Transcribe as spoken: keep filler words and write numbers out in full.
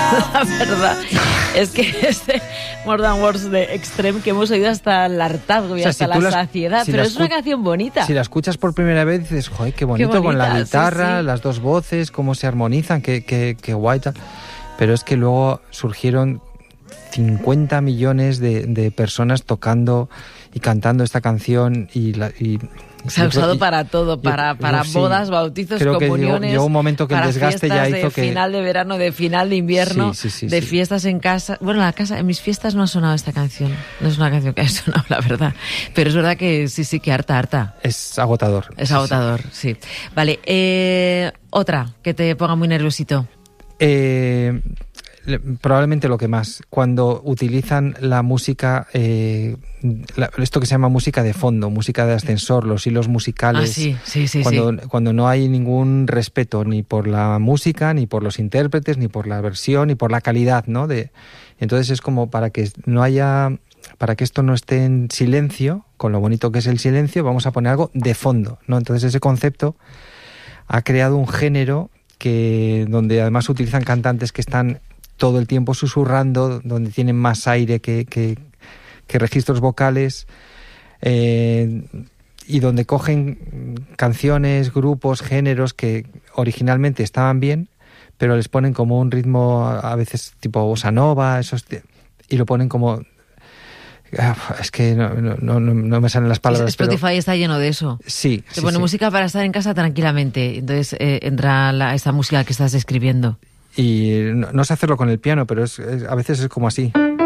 La verdad es que este More Than Words de Extreme que hemos oído hasta el hartazgo y o sea, hasta si la las, saciedad, si pero es una canción bonita. Si la escuchas por primera vez dices, joder, qué bonito, qué bonita, con la guitarra, sí, sí. las dos voces, cómo se armonizan, qué, qué, qué guay. Pero es que luego surgieron cincuenta millones de, de personas tocando y cantando esta canción y... La, y se ha usado y, para todo, para, yo, para yo, bodas, sí, bautizos, comuniones, llegó, llegó un momento que el desgaste ya hizo de que... final de verano, de final de invierno, sí, sí, sí, de sí. fiestas en casa. Bueno, en la casa, en mis fiestas no ha sonado esta canción. No es una canción que haya sonado, la verdad. Pero es verdad que sí, sí, que harta, harta. Es agotador. Es agotador, sí. sí. Vale, eh, otra que te ponga muy nerviosito. Eh... Probablemente lo que más, cuando utilizan la música, eh, la, esto que se llama música de fondo, música de ascensor, los hilos musicales, ah, sí, sí, sí, cuando, sí. cuando no hay ningún respeto ni por la música, ni por los intérpretes, ni por la versión, ni por la calidad, ¿no? De, entonces es como para que no haya, para que esto no esté en silencio, con lo bonito que es el silencio, vamos a poner algo de fondo, ¿no? Entonces ese concepto ha creado un género que donde además utilizan cantantes que están todo el tiempo susurrando, donde tienen más aire que, que, que registros vocales, eh, y donde cogen canciones, grupos, géneros que originalmente estaban bien, pero les ponen como un ritmo a veces tipo bossa nova, esos, y lo ponen como... Es que no, no, no, no me salen las palabras. Spotify pero... está lleno de eso. Sí. Te sí, pone sí. música para estar en casa tranquilamente, entonces eh, entra la, esta música que estás describiendo. Y no, no sé hacerlo con el piano, pero es, es, a veces es como así.